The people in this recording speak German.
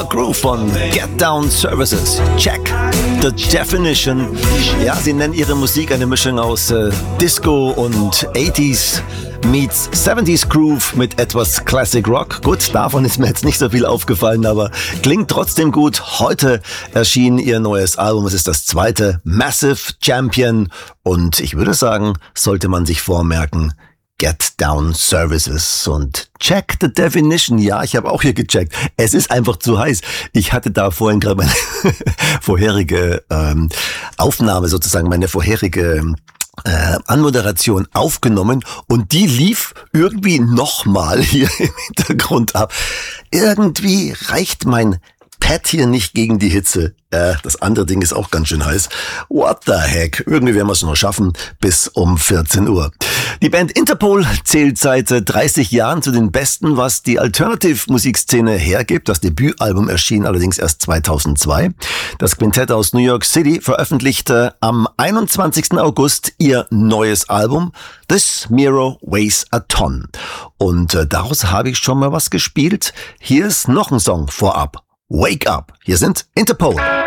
Your Groove von Get Down Services. Check the Definition. Ja, sie nennen ihre Musik eine Mischung aus Disco und 80s meets 70s Groove mit etwas Classic Rock. Gut, davon ist mir jetzt nicht so viel aufgefallen, aber klingt trotzdem gut. Heute erschien ihr neues Album. Es ist das zweite, Massive Champion. Und ich würde sagen, sollte man sich vormerken, Get Down Services und Check the Definition. Ja, ich habe auch hier gecheckt. Es ist einfach zu heiß. Ich hatte da vorhin gerade meine vorherige Aufnahme sozusagen, meine vorherige Anmoderation aufgenommen und die lief irgendwie nochmal hier im Hintergrund ab. Irgendwie reicht mein Pad hier nicht gegen die Hitze. Das andere Ding ist auch ganz schön heiß. What the heck? Irgendwie werden wir es noch schaffen bis um 14 Uhr. Die Band Interpol zählt seit 30 Jahren zu den Besten, was die Alternative-Musikszene hergibt. Das Debütalbum erschien allerdings erst 2002. Das Quintett aus New York City veröffentlichte am 21. August ihr neues Album This Mirror Weighs a Ton. Und daraus habe ich schon mal was gespielt. Hier ist noch ein Song vorab. Wake Up. Hier sind Interpol.